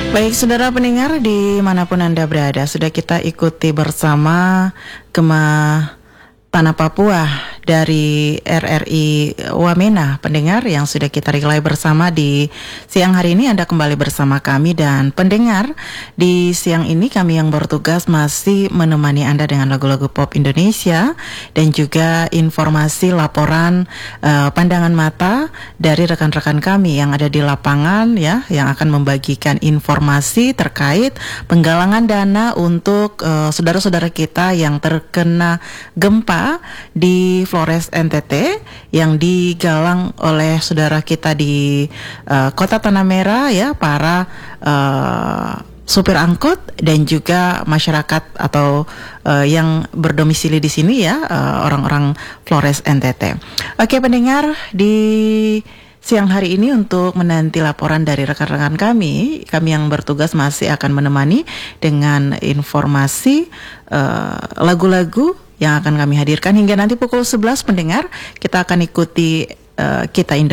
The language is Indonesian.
Baik, saudara pendengar dimanapun Anda berada, sudah kita ikuti bersama Gema Tanah Papua dari RRI Wamena. Pendengar yang sudah kita relay bersama di siang hari ini, Anda kembali bersama kami. Dan pendengar, di siang ini kami yang bertugas masih menemani Anda dengan lagu-lagu pop Indonesia dan juga informasi laporan pandangan mata dari rekan-rekan kami yang ada di lapangan, ya, yang akan membagikan informasi terkait penggalangan dana untuk saudara-saudara kita yang terkena gempa di Flores NTT yang digalang oleh saudara kita di Kota Tanah Merah, ya, para supir angkut dan juga masyarakat atau yang berdomisili di sini, ya, orang-orang Flores NTT. Oke pendengar, di siang hari ini untuk menanti laporan dari rekan-rekan kami yang bertugas masih akan menemani dengan informasi lagu-lagu yang akan kami hadirkan hingga nanti pukul 11 pendengar. Kita akan ikuti Kita Indonesia